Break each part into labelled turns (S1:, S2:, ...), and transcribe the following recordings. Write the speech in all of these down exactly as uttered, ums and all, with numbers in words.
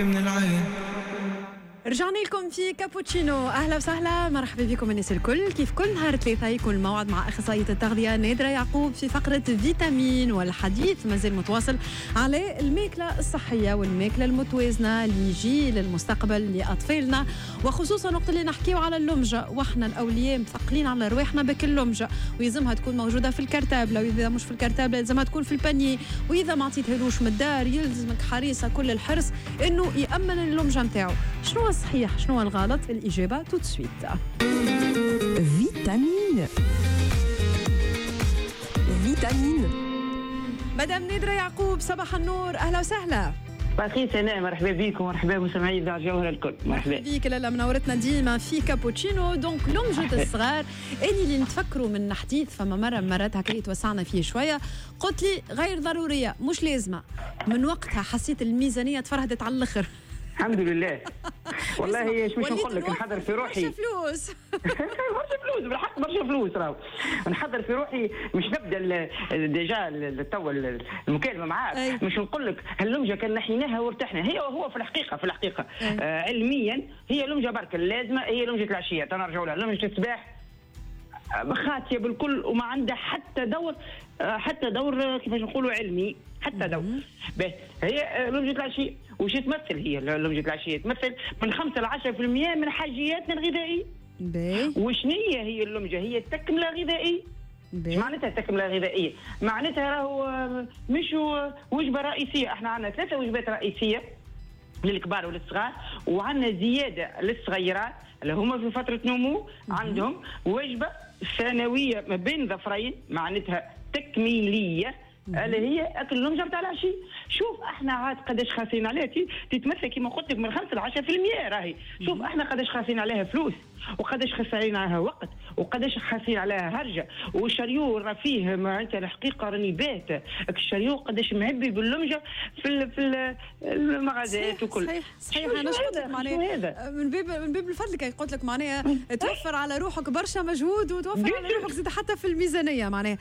S1: من العين.
S2: رجعنا لكم في كابوتشينو. اهلا وسهلا، مرحبا بكم الناس الكل. كيف كل نهار ثلاثاء يكون الموعد مع اخصائيه التغذيه نادره يعقوب في فقره فيتامين، والحديث مازال متواصل على الماكله الصحيه والماكله المتوازنه لجيل المستقبل لاطفالنا، وخصوصا وقت اللي نحكيو على اللمجه واحنا الاولياء مثقلين على رواحنا بك اللمجه، ويلزمها تكون موجوده في الكرتابله، واذا مش في الكرتابله يلزمها تكون في البانيي، واذا ما عطيتهالوش من الدار يلزمك حريصه كل الحرص انه يامن اللمجه نتاعو. شنو الصحيح شنو الغلط؟ الإجابة تو سويت.
S3: فيتامين فيتامين
S2: مدام نادرة يعقوب، صباح النور، أهلا وسهلا.
S4: باقي سناء، مرحبا بكم، مرحبا مستمعي إذاعة الجوهرة الكل.
S2: مرحبا بك لاله، منورتنا ديما في كابوتشينو. دونك لمجة الصغار اني اللي نتفكروا من حديث فما مرة مرات هكا توسعنا فيه شوية، قلت لي غير ضرورية مش لازمة، من وقتها حسيت الميزانية تفرهدت على الآخر.
S4: الحمد لله. والله هي مش نقول لك، نحضر في روحي
S2: برشا فلوس
S4: برشا فلوس بالحق، برشا فلوس راهو نحضر في روحي. مش نبدا ديجا التو المكالمه معاك، مش نقول لك هاللمجه كان نحيناها وارتحنا. هي هو في الحقيقه في الحقيقه آه علميا هي لمجه برك اللازمه، هي لمجه العشيه تنرجعوا لها. لمجه الصباح خاتيه بالكل وما عندها حتى دور، حتى دور كيفاش نقولوا علمي، حتى دور. بس هي لمجه العشيه وش تمثل؟ هي لمجه العشيه تمثل من خمسة ل عشرة بالمئة من حاجياتنا الغذائيه. وشنية هي اللمجه؟ هي التكمله الغذائيه. ايش معناتها التكمله الغذائيه؟ معناتها راهو مش وجبه رئيسيه. احنا عندنا ثلاثه وجبات رئيسيه للكبار وللصغار، وعندنا زياده للصغيرات اللي هما في فتره نمو، عندهم وجبه ثانويه ما بين ظفرين معناتها تكميليه اللي هي اكل اللمجه بتاع العشي. شوف احنا عاد قداش خاسرين عليها، تتمثل كما قلت لك من خمسة ل عشرة بالمئة راهي. شوف احنا قداش خاسرين عليها فلوس، وقداش خاسرين عليها وقت، وقداش خاسرين عليها هرجه. والشريو راه فيه معناتها الحقيقه راني بات الشريو قداش معبي باللمجه في ال في المغازات وكل.
S2: صحيح صحيح. انا نشكرك معناها من باب من باب الفضل كي قلت لك معناها توفر على روحك برشا مجهود، وتوفر على روحك زيد حتى في الميزانيه معناها.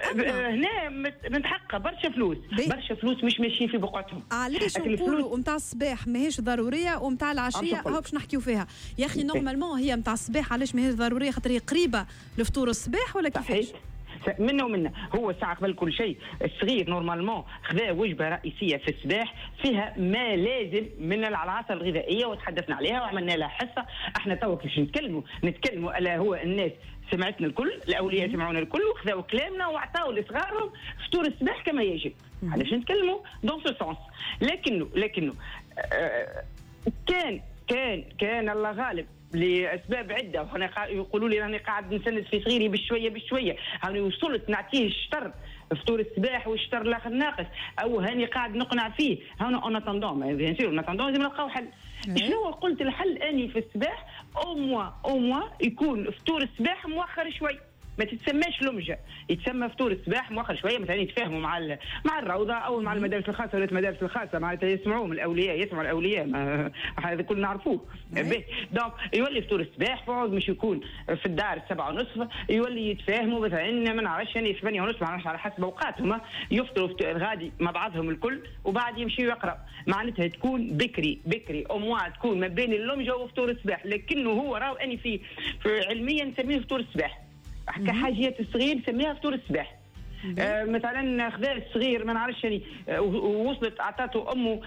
S4: هنا نتحقق برشا فلوس، برشا فلوس مش ماشيين في بقعتهم.
S2: علاش نقولوا نتاع الصباح ماهيش ضروريه ومتاع العشيه هاو باش نحكيو فيها؟ يا اخي نورمالمون هي نتاع الصباح علاش ماهيش ضروريه؟ خاطر هي قريبه لفطور الصباح ولا كيفاش؟
S4: منا ومنا هو ساعة قبل كل شيء الصغير نورمالمون خذا وجبة رئيسية في الصباح فيها ما لازم من العناصر الغذائية، وتحدثنا عليها وعملنا لها حصة. احنا تو كيفاش نتكلموا نتكلموا الا هو الناس سمعتنا الكل، الاولياء سمعونا الكل وخذاو كلامنا وعطاو لصغارهم فطور الصباح كما يجب. علاش نتكلموا دون سو سونس. لكنه لكنه آه كان كان كان الله غالب لاسباب عده، وهنا يقولوا لي راني قاعد نسند في صغيري بشويه بشويه، هاني وصلت نعطيه الشطر فطور الصباح والشطر الاخر ناقص، او هاني قاعد نقنع فيه. هنا اون اتوندون بيان سور اون اتوندون لازم نلقاو حل. شنو قلت الحل اني في الصباح؟ او موا او موا يكون فطور الصباح مؤخر شوي، ما تتسماش لمجه، يتسمى فطور الصباح مؤخر شويه. مثلا يتفاهموا مع مع الروضه او مع المدارس الخاصه ولا المدارس الخاصه، معناتها يسمعوهم الاولياء، يسمعوا الاولياء، هذا كلنا نعرفوه. دونك يولي فطور الصباح فوق مش يكون في الدار سبعة ونصف، يولي يتفاهموا مثلا ما نعرفش يعني ثمانية ونصف، ما نعرفش على حسب اوقاتهم، يفطروا الغادي مع بعضهم الكل وبعد يمشيوا يقرأ. معناتها تكون بكري بكري او موا تكون ما بين اللمجه وفطور الصباح. لكنه هو راهو اني في, في علميا نسميه فطور الصباح كحاجيات الصغير سميها فطور الصباح. آه مثلا خذا الصغير ما نعرفش يعني آه ووصلت عطاته امه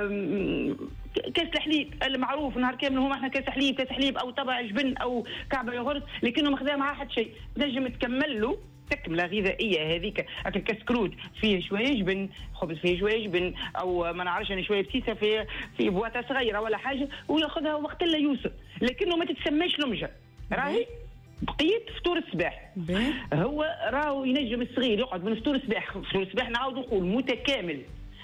S4: آه كاس الحليب المعروف نهار كامل هو احنا كاس حليب كاس حليب او طبع جبن او كعبه يغرس، لكنه ما خذا معاه حتى شيء. نجم تكمل له تكمله غذائيه هذيك، اكل كسكروت فيه شويه جبن، خبز فيه شويه جبن، او ما نعرفش يعني شويه بسيسه في في بواطه صغيره ولا حاجه، وياخذها وقت لا يوصل. لكنه ما تتسماش لمجه راهي بقيت فطور الصباح. هو راهو ينجم الصغير يقعد من فطور الصباح، فطور الصباح نعاود نقول متكامل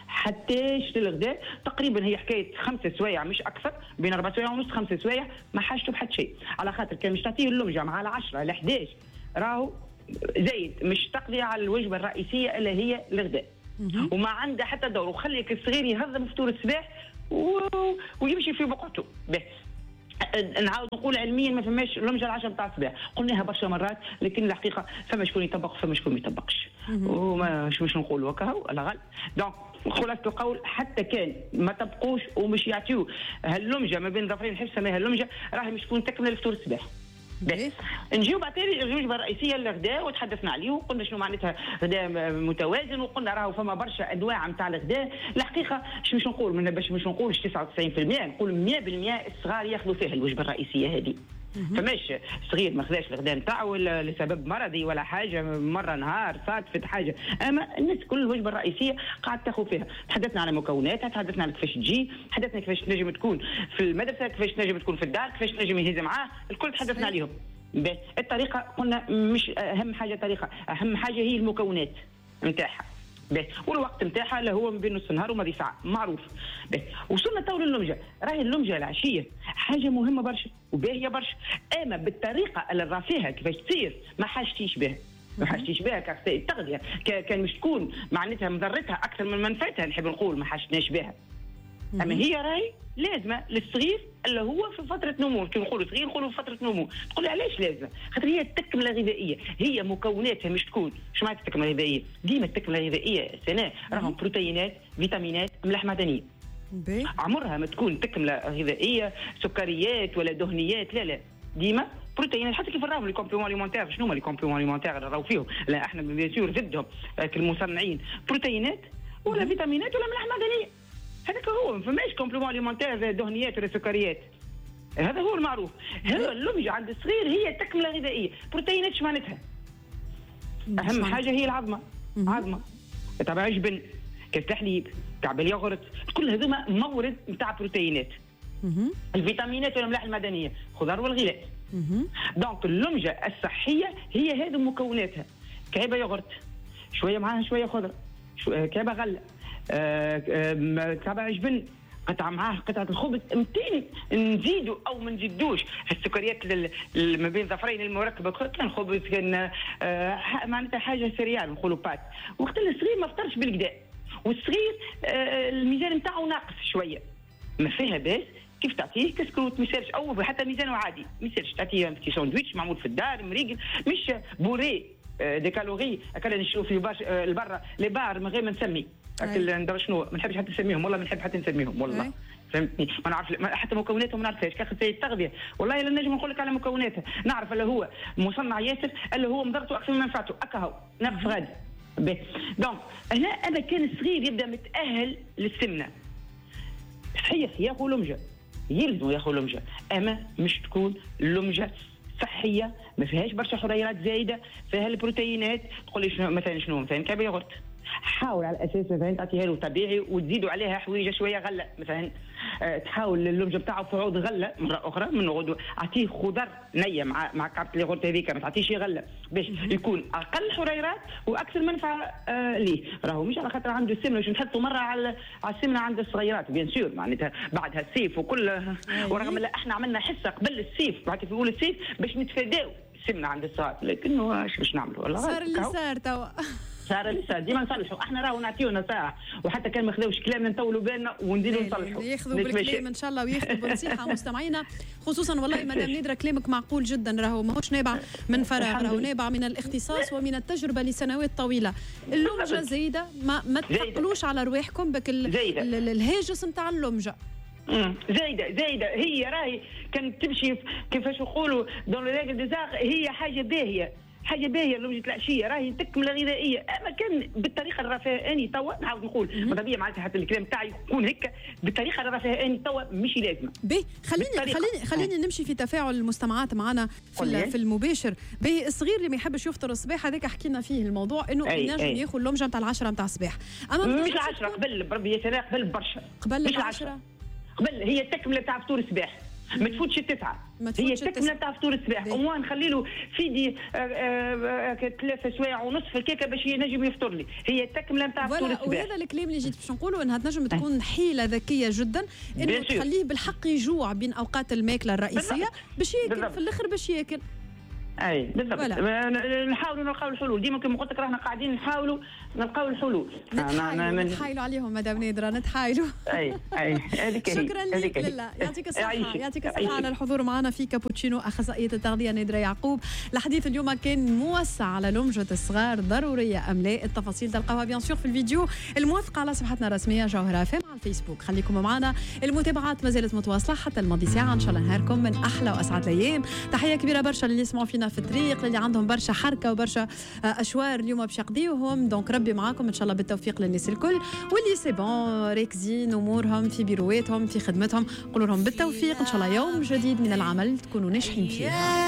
S4: حتى للغداء تقريبا هي حكايه خمسة سوايع مش اكثر، بين أربعة سوايع ونص خمسة سوايع، ما حاجته بحد شيء. على خاطر كان مش تعطيه اللمجه مع العشرة ل إحدى عشر راهو زايد مش تقضي على الوجبه الرئيسيه اللي هي الغداء، وما عنده حتى دور. وخليك الصغير يهضم فطور الصباح و... ويمشي في بقعته. بس نعاود نقول علميا ما فماش لمجه العشاء نتاع الصباح، قلناها برشا مرات، لكن الحقيقه فما شكون يطبق وفما شكون ما يطبقش، وما مش نقولوا هكا على غل. دونك خلاص القول حتى كان ما تبقوش ومش يعطيو هاللمجه ما بين ظفرين حفصه ما هاللمجه راهي مش تكون تكمل الفطور الصباح. نجيو بعد الوجبه الرئيسيه للغداء وتحدثنا عليه وقلنا شنو معناتها غداء متوازن وقلنا راهو فما برشا انواع نتاع الغداء. الحقيقه شو مش نقول من باش مش نقولش تسعة وتسعين بالمئة نقول مئة بالمئة الصغار ياخذوا فيها الوجبه الرئيسيه هذه. فماش صغير ما خذاش الغداء نتاعو لسبب مرضي ولا حاجه مره نهار صادفت حاجه، اما الناس كل الوجبه الرئيسيه قاعد تاخذ فيها. تحدثنا على مكوناتها، تحدثنا على كيفاش تجي، تحدثنا كيفاش تنجم تكون في المدرسه، كيفاش تنجم تكون في الدار، كيفاش تنجم يهز معاه، الكل تحدثنا عليهم. الطريقه قلنا مش اهم حاجه طريقه، اهم حاجه هي المكونات نتاعها. والوقت نتاعها اللي هو ما بين نص النهار وماضي ساعه معروف. وصلنا تو لللمجه، راهي اللمجه العشيه حاجه مهمه برشا وباهيه برشا، اما بالطريقه اللي راه فيها كيفاش تصير ما حاجتيش بها. ما حاجتيش بها كاخطاء التغذيه، كان مش تكون معناتها مضرتها اكثر من منفعتها نحب نقول ما حاجتناش بها. اما هي راهي لازمه للصغير اللي هو في فتره نمو، كي نقولوا صغير نقولوا في فتره نمو، تقول علاش لازمه؟ خاطر هي التكمله الغذائيه، هي مكوناتها مش تكون، شو معناتها التكمله الغذائيه؟ ديما التكمله الغذائيه سنة راهم بروتينات، فيتامينات، املاح معدنيه. عمرها ما تكون تكمله غذائيه سكريات ولا دهنيات، لا لا، ديما بروتينات. حتى كيف نراهم لي كومبليمون اليمونتير، شنو هما لي كومبليمون اليمونتير اللي راهو فيهم؟ لا احنا بيان سور ضدهم كالمصنعين، بروتينات ولا فيتامينات ولا املاح معدنيه. هذاك هو، ما فماش كومبليمون اليمونتير دهنيات ولا سكريات. هذا هو المعروف. هذا اللمجه عند الصغير هي تكمله غذائيه، بروتينات ايش معناتها؟ اهم حاجه هي العظمه، عظمه تبع جبن، كاس الحليب، كعب اليogurt، كل هذوما مورد نتاع بروتينات. الفيتامينات والاملاح المعدنيه، خضار والغذاء. دونك اللمجه الصحيه هي هذو مكوناتها، كعبه يogurt، شويه معاها شويه خضره، كعبه غله، تبع جبن، قطعه معاه قطعه الخبز، متين نزيدوا او ما نزيدوش السكريات ما بين ظفرين المركبه، كان خبز كان آه معناتها حاجه سريال نقولوا بات. وقت الصغير ما فطرش بالكدا، والصغير آه الميزان نتاعو ناقص شويه، ما فيها باس كيف تعطيه كسكروت، ما يسالش او حتى ميزانه عادي، ما يسالش تعطيه في ساندويتش معمول في الدار مريقل، مش بوري آه دي كالوري هكذا نشوفوا في باش آه البرة لي بار من غير ما نسمي اكل ندرى شنو، ما نحبش حتى نسميهم، والله ما نحب حتى نسميهم والله. فهمتني؟ ما نعرف حتى مكوناتهم ما نعرفهاش، كاخذ التغذيه والله لا نجم نقول لك على مكوناتها، نعرف اللي هو مصنع ياسر اللي هو مضرته اكثر من منفعته، اكا هو نقص غادي. دونك هنا انا كان الصغير يبدا متاهل للسمنه، صحيح ياخذ لمجه، يلزم ياخذ لمجه، اما مش تكون لمجه صحيه ما فيهاش برشا حريرات زايده، فيها البروتينات. تقول لي شنو مثلا شنو مثلا كعب يogurt، حاول على الاساس مثلا تعطيها له طبيعي وتزيدوا عليها حويجه شويه غله مثلا، أه تحاول اللمجه بتاعه في عود غله مره اخرى من غدوه، اعطيه خضر نيه مع مع كعبه اليogurt هذيك، ما تعطيش غله باش يكون اقل حريرات واكثر منفعه أه ليه. راهو مش على خاطر عنده السمنه باش نحطوا مره على على السمنه عند الصغيرات بيان سور، معناتها بعدها الصيف وكل، ورغم ان احنا عملنا حصه قبل الصيف بعد في اول الصيف باش نتفاداو السمنه عند الصغار، لكنه ايش باش نعملوا والله
S2: صار اللي صار توا
S4: صار لسه ديما نصلحوا، احنا راهو نعطيو نصائح، وحتى كان ما خذاوش كلامنا نطولوا بالنا ونديروا نصلحوا،
S2: ياخذوا بالكلام ان شاء الله وياخذوا بالنصيحه مستمعينا، خصوصا والله مدام نادرة كلامك معقول جدا، راهو ماهوش نابع من فراغ، راهو نابع من الاختصاص ومن التجربه لسنوات طويله. اللمجه زايده، ما ما تثقلوش على رواحكم بك الهاجس نتاع اللمجه.
S4: امم زايده زايده، هي راهي كانت تمشي كيفاش نقولوا دون لو ريغل ديزاغ، هي حاجه باهيه، حاجه باهيه لمجه العشيه، راهي تكمله غذائيه، اما كان بالطريقه اللي راه فيها اني توا نعاود نقول طبيعي معناتها حتى الكلام تاعي يكون هكا بالطريقه اللي راه فيها اني توا مش لازمه.
S2: باهي خليني خليني خليني نمشي في تفاعل المستمعات معنا في في المباشر. باهي الصغير اللي ما يحبش يفطر الصباح هذاك حكينا فيه الموضوع انه ينجم ياخذ اللمجه نتاع العشره نتاع الصباح،
S4: اما مش العشره قبل بربي يا سلام قبل برشا،
S2: قبل العشره
S4: قبل هي التكمله تاع فطور الصباح، ما تفوتش التسعه، هي التكمله تاع فطور الصباح، وما نخلي له فيدي ثلاثه سوايع ونصف الكيكه باش ينجم يفطر لي، هي التكمله تاع فطور الصباح.
S2: وهذا الكلام اللي جيت باش نقوله انها تنجم تكون حيله ذكيه جدا انه تخليه بالحق يجوع بين اوقات الماكله الرئيسيه باش ياكل في الاخر باش ياكل.
S4: اي بالضبط. نحاولوا نلقاو الحلول ديما كما قلت لك رانا قاعدين نحاولوا نلقاو الحلول.
S2: نتحايلوا نتحايلوا عليهم مدام نادره نتحايلوا.
S4: اي اي هذيك هي.
S2: شكرا لك لله يعطيك الصحه يعطيك الصحه على الحضور معنا في كابوتشينو اخصائيه التغذيه نادره يعقوب. الحديث اليوم كان موسع على لمجه الصغار ضروريه ام لا. التفاصيل تلقاوها بيان سور في الفيديو الموثق على صفحتنا الرسميه جوهره فام على الفيسبوك. خليكم معنا المتابعات ما زالت متواصله حتى الماضي ساعه ان شاء الله نهاركم من احلى واسعد الايام. تحيه كبيره برشا اللي يسمعوا فينا في الطريق اللي عندهم برشا حركه وبرشا اشوار اليوم باش يقضيوهم. دونك ربي معاكم ان شاء الله بالتوفيق للناس الكل واللي سي بون راكزين امورهم في بيرواتهم في خدمتهم. قولوا لهم بالتوفيق ان شاء الله يوم جديد من العمل تكونوا ناجحين فيه.